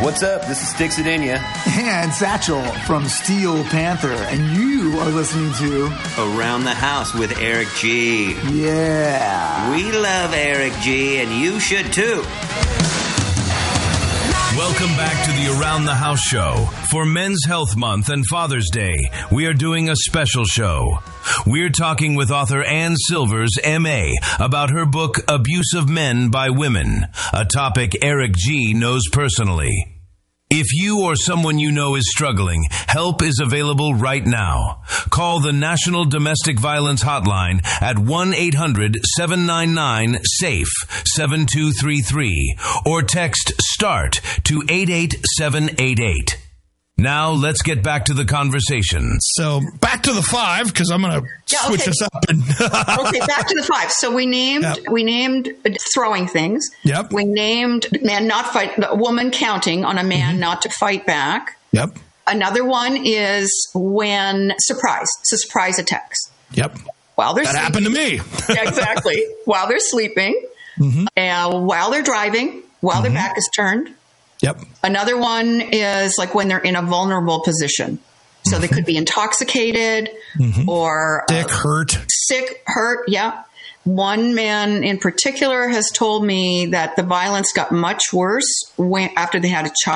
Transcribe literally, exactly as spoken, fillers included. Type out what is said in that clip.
What's up? This is Sticks Adenia. And Satchel from Steel Panther. And you are listening to Around the House with Eric G. Yeah. We love Eric G, and you should too. Welcome back to the Around the House show. For Men's Health Month and Father's Day, we are doing a special show. We're talking with author Ann Silvers, M A, about her book, Abuse of Men by Women, a topic Eric G knows personally. If you or someone you know is struggling, help is available right now. Call the National Domestic Violence Hotline at one eight hundred seven nine nine SAFE seven two three three or text START to eight eight seven eight eight. Now, let's get back to the conversation. So, back to the five, because I'm going to Yeah, switch okay. this up. And Okay, back to the five. So we named Yep. we named throwing things. Yep. We named man not fight, a woman counting on a man not to fight back. Yep. Another one is when surprise, so surprise attacks. Yep. While they're That sleeping. happened to me. Yeah, exactly. While they're sleeping, and while they're driving, while their back is turned. Yep. Another one is like when they're in a vulnerable position. So they could be intoxicated or uh, Dick hurt. sick, hurt. Yeah. One man in particular has told me that the violence got much worse when, after they had a child.